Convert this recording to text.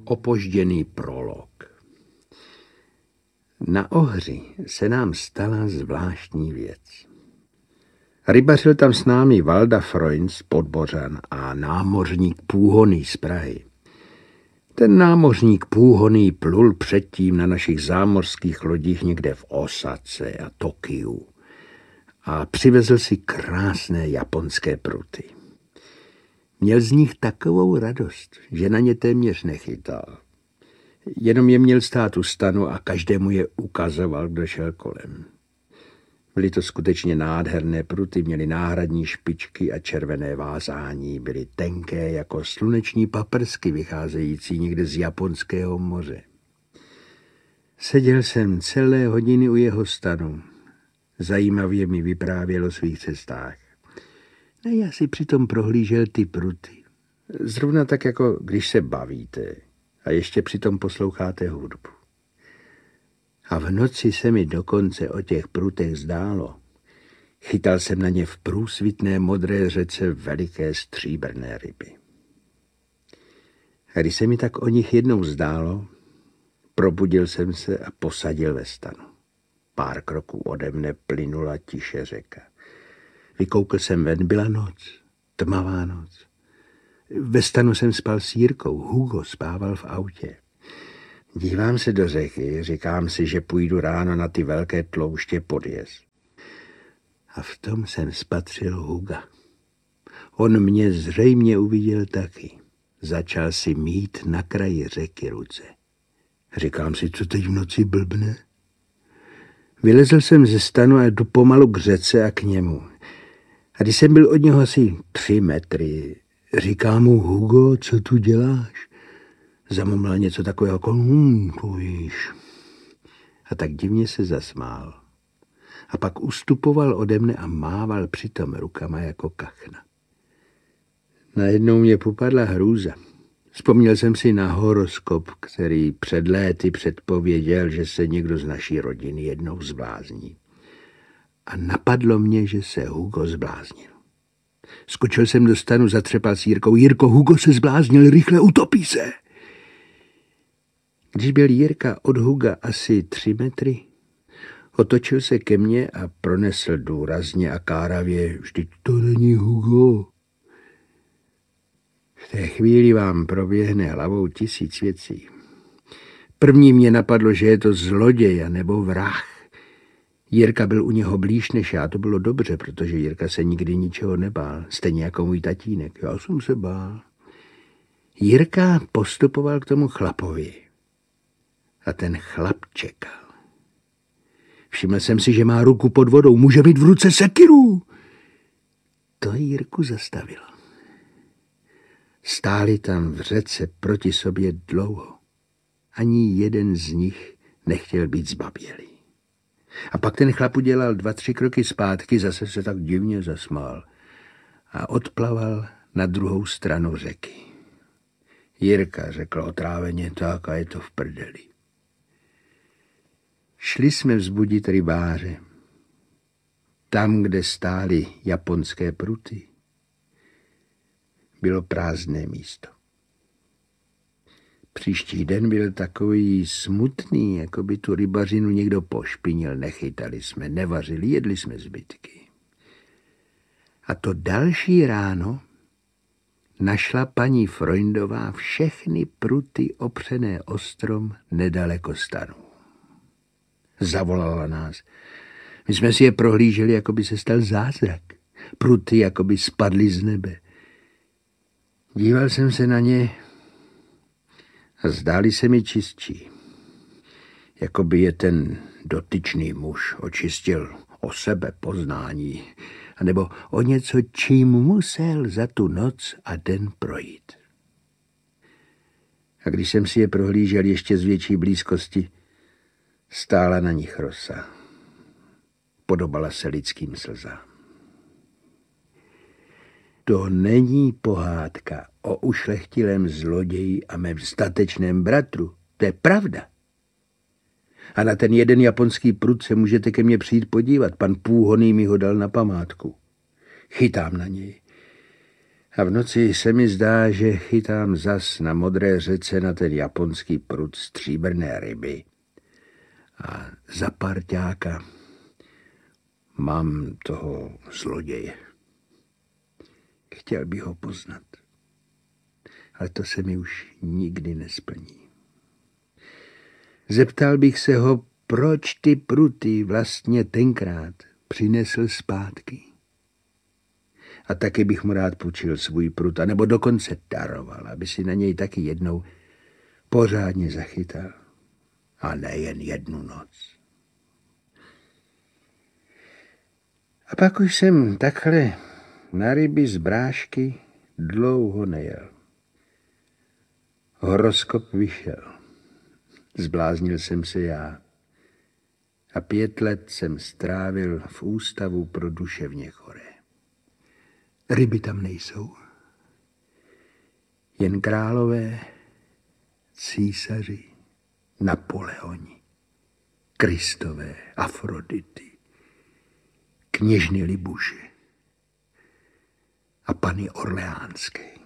Opožděný prolog. Na Ohři se nám stala zvláštní věc. Rybařil tam s námi Valda Freund z Podbořan a námořník Půhoný z Prahy. Ten námořník Půhoný plul předtím na našich zámořských lodích někde v Osace a Tokiu a přivezl si krásné japonské pruty. Měl z nich takovou radost, že na ně téměř nechytal. Jenom je měl stát u stanu a každému je ukazoval, kdo šel kolem. Byly to skutečně nádherné pruty, měly náhradní špičky a červené vázání, byly tenké jako sluneční paprsky vycházející někde z Japonského moře. Seděl jsem celé hodiny u jeho stanu. Zajímavě mi vyprávěl o svých cestách. A já si přitom prohlížel ty pruty. Zrovna tak, jako když se bavíte a ještě přitom posloucháte hudbu. A v noci se mi dokonce o těch prutech zdálo. Chytal jsem na ně v průsvitné modré řece veliké stříbrné ryby. A když se mi tak o nich jednou zdálo, probudil jsem se a posadil ve stanu. Pár kroků ode mne plynula tiše řeka. Vykoukl jsem ven, byla noc, tmavá noc. Ve stanu jsem spal s Jirkou, Hugo spával v autě. Dívám se do řeky, říkám si, že půjdu ráno na ty velké tlouště podjezd. A v tom jsem spatřil Huga. On mě zřejmě uviděl taky. Začal si mít na kraji řeky ruce. Říkám si, co teď v noci blbne? Vylezl jsem ze stanu a jdu pomalu k řece a k němu. A když jsem byl od něho asi 3 metry, říká mu Hugo, co tu děláš? Zamumlal něco takového jako, to víš. A tak divně se zasmál. A pak ustupoval ode mne a mával přitom rukama jako kachna. Najednou mě popadla hrůza. Vzpomněl jsem si na horoskop, který před léty předpověděl, že se někdo z naší rodiny jednou zblázní. A napadlo mě, že se Hugo zbláznil. Skočil jsem do stanu, zatřepal s Jirkou. Jirko, Hugo se zbláznil, rychle utopí se. Když byl Jirka od Huga asi 3 metry, otočil se ke mně a pronesl důrazně a káravě, vždyť to není Hugo. V té chvíli vám proběhne hlavou 1000 věcí. První mě napadlo, že je to zloděj nebo vrah. Jirka byl u něho blíž než já, to bylo dobře, protože Jirka se nikdy ničeho nebál, stejně jako můj tatínek. Já jsem se bál. Jirka postupoval k tomu chlapovi a ten chlap čekal. Všiml jsem si, že má ruku pod vodou, může mít v ruce sekiru. To Jirku zastavilo. Stáli tam v řece proti sobě dlouho. Ani jeden z nich nechtěl být zbabělý. A pak ten chlap udělal 2-3 kroky zpátky, zase se tak divně zasmál a odplaval na druhou stranu řeky. Jirka řekl otráveně, tak a je to v prdeli. Šli jsme vzbudit rybáře. Tam, kde stály japonské pruty, bylo prázdné místo. Příští den byl takový smutný, jako by tu rybařinu někdo pošpinil. Nechytali jsme, nevařili, jedli jsme zbytky. A to další ráno našla paní Freundová všechny pruty opřené o strom nedaleko stanu. Zavolala nás. My jsme si je prohlíželi, jako by se stal zázrak. Pruty jako by spadly z nebe. Díval jsem se na ně a zdáli se mi čistší. Jakoby je ten dotyčný muž očistil o sebe poznání, anebo o něco, čím musel za tu noc a den projít. A když jsem si je prohlížel ještě z větší blízkosti, stála na nich rosa. Podobala se lidským slzám. To není pohádka o ušlechtilém zloději a mém statečném bratru. To je pravda. A na ten jeden japonský prut se můžete ke mně přijít podívat. Pan Půhoný mi ho dal na památku. Chytám na něj. A v noci se mi zdá, že chytám zas na modré řece na ten japonský prud stříbrné ryby. A za parťáka mám toho zloděje. Chtěl bych ho poznat, ale to se mi už nikdy nesplní. Zeptal bych se ho, proč ty pruty vlastně tenkrát přinesl zpátky. A taky bych mu rád půjčil svůj prut, nebo dokonce daroval, aby si na něj taky jednou pořádně zachytal. A nejen jednu noc. A pak už jsem takhle na ryby z brášky dlouho nejel. Horoskop vyšel. Zbláznil jsem se já. A 5 let jsem strávil v ústavu pro duševně choré. Ryby tam nejsou. Jen králové, císaři, Napoleoni, Kristové, Afrodity, kněžny Libuše a pany Orleánské.